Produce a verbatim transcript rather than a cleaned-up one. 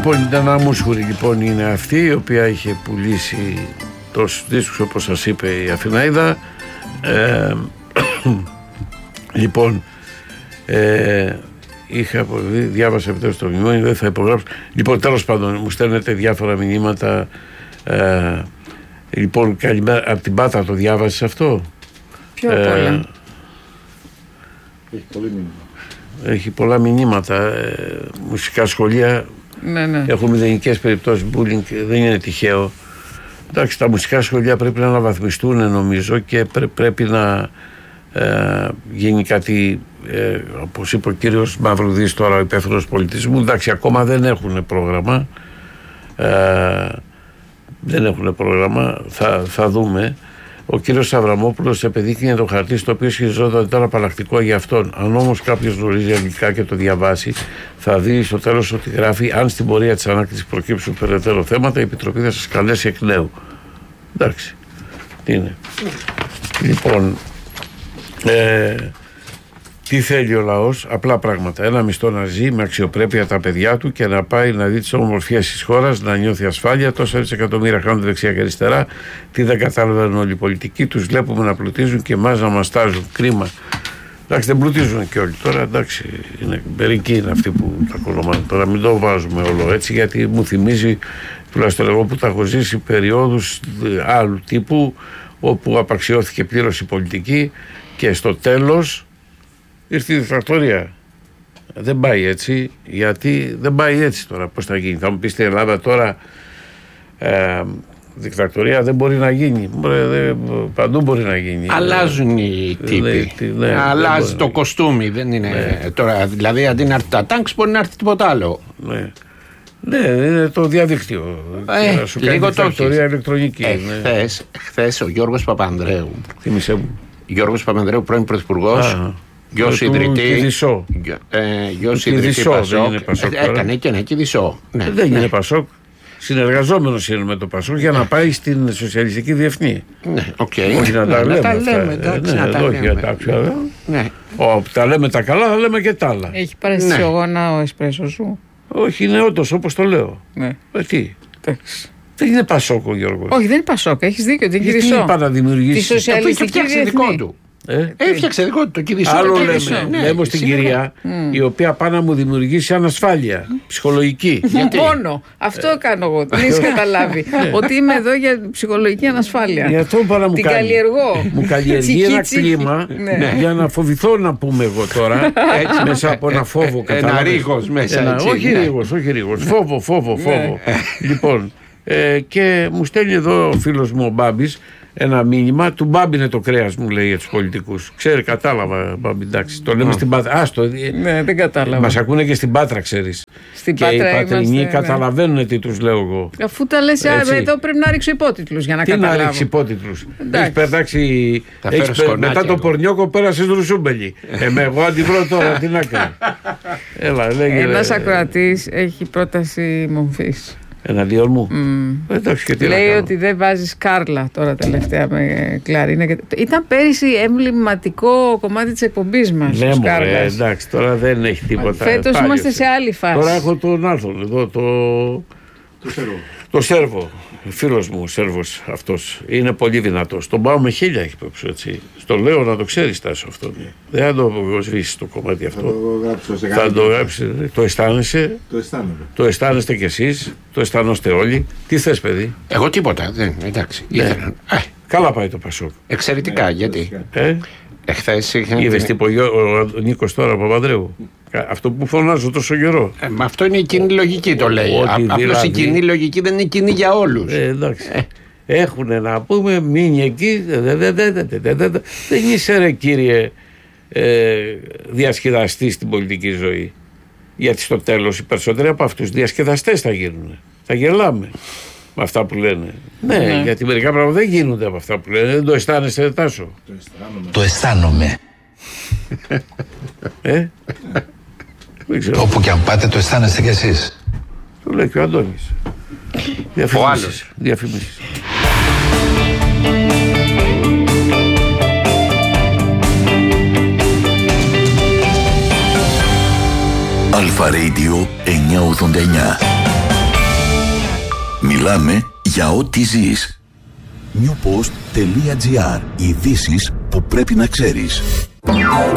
Λοιπόν, η Ντανά Μούσχουρη λοιπόν είναι αυτή η οποία είχε πουλήσει τόσους δίσκους όπως σας είπε η Αθηναίδα. Ε, λοιπόν, ε, είχα διάβασα επιτέλους το μνημόνιο, δεν θα υπογράψω. Λοιπόν, τέλος πάντων, μου στέλνετε διάφορα μηνύματα. Ε, λοιπόν, καλημέρα. Από την Πάτρα το διάβασες αυτό? Πιο ε, πολλά. Έχει πολύ μήνυμα. Έχει πολλά μηνύματα. Ε, μουσικά σχολεία. Ναι, ναι. Έχουν μηδενικές περιπτώσεις bullying, δεν είναι τυχαίο. Εντάξει, τα μουσικά σχολεία πρέπει να αναβαθμιστούν νομίζω και πρέ, πρέπει να ε, γίνει κάτι, ε, όπως είπε ο κύριος Μαυρουδής τώρα, ο υπεύθυνος πολιτισμού. Εντάξει, ακόμα δεν έχουν πρόγραμμα. Ε, δεν έχουν πρόγραμμα, θα, θα δούμε. Ο κύριος Αβραμόπουλος επεδείχνει το χαρτί στο οποίο ισχυριζόταν ότι ήταν απαλλακτικό για αυτόν. Αν όμως κάποιος γνωρίζει αγγλικά και το διαβάσει, θα δει στο τέλος ότι γράφει: αν στην πορεία της ανάκτησης προκύψουν περαιτέρω θέματα, η Επιτροπή θα σας καλέσει εκ νέου. Εντάξει. Τι είναι. Λοιπόν, ε, τι θέλει ο λαός? Απλά πράγματα. Ένα μισθό να ζει με αξιοπρέπεια τα παιδιά του και να πάει να δει τις ομορφιές της χώρας, να νιώθει ασφάλεια. Τόσα δισεκατομμύρια χάνονται δεξιά και αριστερά. Τι δεν κατάλαβαν όλοι οι πολιτικοί. Τους βλέπουμε να πλουτίζουν και εμάς να μας τάζουν. Κρίμα. Εντάξει, δεν πλουτίζουν και όλοι. Τώρα εντάξει, είναι, μερικοί είναι αυτοί που τα κολομάνε. Τώρα μην το βάζουμε όλο έτσι, γιατί μου θυμίζει, τουλάχιστον εγώ που τα έχω ζήσει, περιόδους άλλου τύπου, όπου απαξιώθηκε πλήρως η πολιτική και στο τέλος ήρθε η δικτατορία. Δεν πάει έτσι, γιατί δεν πάει έτσι τώρα. Πώς θα γίνει? Θα μου πει στην Ελλάδα τώρα ε, δικτατορία δεν μπορεί να γίνει. Δε, παντού μπορεί να γίνει. Αλλάζουν οι τύποι. Ναι, ναι, αλλάζει το κοστούμι. Δεν είναι ναι. Τώρα, δηλαδή αντί να έρθει τα τάγκς μπορεί να έρθει τίποτα άλλο. Ναι. Ναι, είναι το διαδίκτυο. Ε, σου κάνει δικτατορία ηλεκτρονική. Ε, ναι. χθες, χθες ο Γιώργος Παπανδρέου. Θύμισέ μου. Γιώργος Παπανδρέου, πρώην πρωθυπουργός. Γιος ιδρυτή. Γιος ιδρυτή Πασόκ. Έκανε και ένα Κηδισό. Δεν είναι Πασόκ. Συνεργαζόμενος είναι με το Πασόκ για να πάει στην Σοσιαλιστική Διεθνή. Ναι, οκ. Όχι να τα λέμε. Τα λέμε, τα λέμε τα καλά, θα λέμε και τα άλλα. Έχει παρεστησιογόνα ο εσπρέσο σου? Όχι, είναι όντως όπως το λέω. Τι. Δεν είναι Πασόκ ο Γιώργος. Όχι, δεν είναι Πασόκ, έχεις δίκιο. Δεν είναι Κηδισό. Πάντα δημιουργήσει. Τη Σοσιαλιστική Διεθνή. του. Ε? Έφτιαξε δικό του το Κηδισό. Άλλο λέμε, ναι, λέμε στην κυρία mm. η οποία πάει να μου δημιουργήσει ανασφάλεια ψυχολογική. Γιατί? Μόνο. Αυτό ε. κάνω εγώ. Δεν έχεις καταλάβει. Ότι είμαι εδώ για ψυχολογική ανασφάλεια. Για αυτό πάρα μου την κάνει. καλλιεργώ. Μου καλλιεργεί ένα κλίμα ναι. για να φοβηθώ να πούμε εγώ τώρα. Έτσι, μέσα από ένα φόβο. Ε, ένα ρίγος μέσα. Ένα, έτσι, όχι ναι. ρίγος, όχι ρίγος. Φόβο, φόβο, φόβο. Λοιπόν, ε, και μου στέλνει εδώ ο φίλος μου ο Μπάμπης ένα μήνυμα. Του Μπάμπη είναι το κρέας, μου λέει, για τους πολιτικούς. Ξέρει, κατάλαβα, Μπάμπη, εντάξει. Το λέμε oh. στην Πάτρα. Άστο. Ναι, δεν κατάλαβα. Μας ακούνε και στην Πάτρα, ξέρεις. Στην και Πάτρα οι πατρινοί είμαστε, καταλαβαίνουν ναι. τι τους λέω εγώ. Αφού τα λες, εδώ πρέπει να ρίξω υπότιτλους για να τι καταλάβω. Τι να ρίξει υπότιτλους. Έχεις πετάξει. Μετά το Πορνιόκο πέρασες Ρουσούμπελη. Ε, εγώ αντιβρω τώρα, τι να κάνω. Έλα, λέγε. Ένας ακροατής έχει πρόταση μορφής. Εναντίον μου. Mm. Εντάξει, και τι λέει ότι δεν βάζεις Κάρλα τώρα τελευταία με κλαρίνα. Ήταν πέρυσι εμβληματικό κομμάτι της εκπομπής μας. Ναι, μωρέ, εντάξει, τώρα δεν έχει τίποτα. Φέτος είμαστε σε άλλη φάση. Τώρα έχω τον Άρθον εδώ, το, το Σέρβο. Το Σέρβο. Φίλος μου ο Σέρβος αυτός είναι πολύ δυνατός. Τον πάω με χίλια έχει πέψω έτσι. Στο λέω να το ξέρεις Τάσο αυτό. Δεν θα το σβήσεις το κομμάτι αυτό. Θα το γράψω σε Θα το γράψεις. Το αισθάνεσαι. Το αισθάνομαι. Το αισθάνεστε κι εσείς. Το αισθάνεστε όλοι. Τι θες παιδί? Εγώ τίποτα. Δεν, εντάξει. Ναι. Καλά πάει το Πασόκ. Εξαιρετικά. Γιατί. Ε? Εχθές είχαν. Είδες τι είπε ο Νίκος τώρα Παπανδρέου? Αυτό που φωνάζω τόσο καιρό. Ε, μα αυτό είναι η κοινή λογική, το λέει. Απλώς δηλαδή... η κοινή λογική δεν είναι κοινή για όλους. Ε, εντάξει. Ε. Έχουν να πούμε, μείνει εκεί. Δεν είσαι ρε κύριε ε, διασκεδαστή στην πολιτική ζωή. Γιατί στο τέλος οι περισσότεροι από αυτούς διασκεδαστές θα γίνουν. Θα γελάμε με αυτά που λένε. Ναι, ναι, γιατί μερικά πράγματα δεν γίνονται από αυτά που λένε. Δεν το αισθάνεσαι, Τάσο? Το αισθάνομαι. Το αισθάνομαι. Ε? Όπου και αν πάτε το αισθάνεστε κι εσείς. Το λέει και ο Αντώνης. Ο άλλος. Διαφημίσεις. Αλφα Radio εννιακόσια ογδόντα εννιά. Μιλάμε για ό,τι ζεις. newpost.gr. Ειδήσεις που πρέπει να ξέρεις.